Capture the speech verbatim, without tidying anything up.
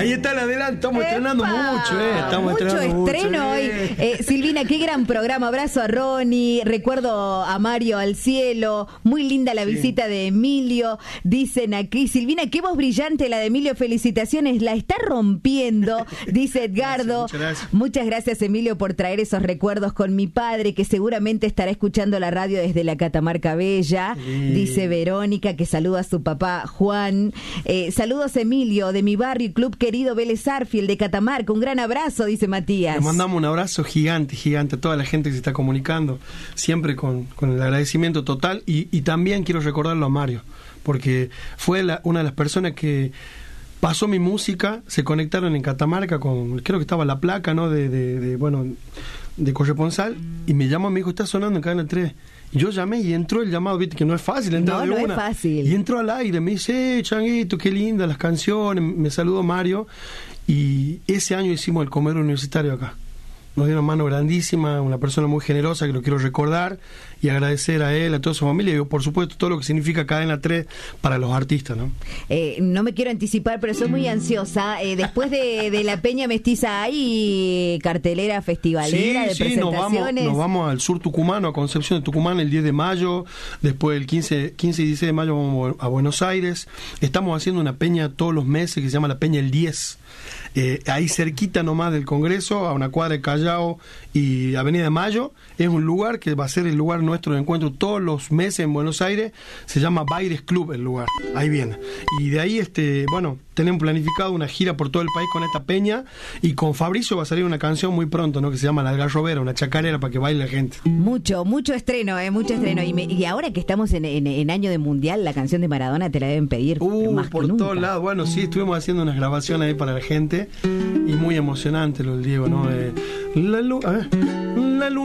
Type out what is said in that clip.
Ahí está el adelanto, estamos ¡Epa! estrenando mucho, eh. Estamos Mucho estrenando estreno mucho, hoy. eh. Eh, Silvina, qué gran programa. Abrazo a Ronnie, recuerdo a Mario al cielo. Muy linda la Sí. visita de Emilio. Dicen aquí, Silvina, qué voz brillante la de Emilio. Felicitaciones, la está rompiendo, dice Edgardo. Gracias, muchas gracias. Muchas gracias, Emilio, por traer esos recuerdos con mi padre, que seguramente estará escuchando la radio desde la Catamarca Bella. Sí. Dice Verónica, que saluda a su papá Juan. Eh, saludos, Emilio, de mi barrio y club querido Vélez Arfield de Catamarca. Un gran abrazo, dice Matías. Le mandamos un abrazo gigante, gigante a toda la gente que se está comunicando, siempre con, con el agradecimiento total. Y, y también quiero recordarlo a Mario, porque fue la, una de las personas que pasó mi música, se conectaron en Catamarca con, creo que estaba la placa, ¿no? De, de, de bueno, de corresponsal, y me llamó y me dijo, está sonando en Cadena tres. Y yo llamé y entró el llamado, viste que no es fácil entrar No, de no es una. fácil. Y entró al aire, me dice, eh, Changuito, qué lindas las canciones, me saludó Mario. Y ese año hicimos el comedor universitario acá. Nos dio una mano grandísima, una persona muy generosa que lo quiero recordar y agradecer a él, a toda su familia y por supuesto todo lo que significa Cadena tres para los artistas, ¿no? Eh, no me quiero anticipar, pero soy muy ansiosa. Eh, después de, de la Peña Mestiza, ¿hay cartelera festivalera de sí, sí, nos vamos, presentaciones? nos vamos al sur tucumano, a Concepción de Tucumán el diez de mayo, después el quince, quince y dieciséis de mayo vamos a Buenos Aires. Estamos haciendo una peña todos los meses que se llama la Peña el diez. Eh, ahí cerquita nomás del Congreso, a una cuadra de Callao y Avenida de Mayo, es un lugar que va a ser el lugar nuestro de encuentro todos los meses en Buenos Aires, se llama Baires Club el lugar, ahí viene. Y de ahí, este bueno, tenemos planificado una gira por todo el país con esta peña, y con Fabricio va a salir una canción muy pronto, ¿no? Que se llama La Algarrobera, una chacarera para que baile la gente. Mucho, mucho estreno, eh, mucho estreno. Y, me, y ahora que estamos en, en, en año de mundial, la canción de Maradona te la deben pedir Uh, más por que nunca. todos lados. Bueno, sí, estuvimos haciendo unas grabaciones ahí para la gente y muy emocionante lo del Diego, ¿no? Eh, la lu- a ver, la luna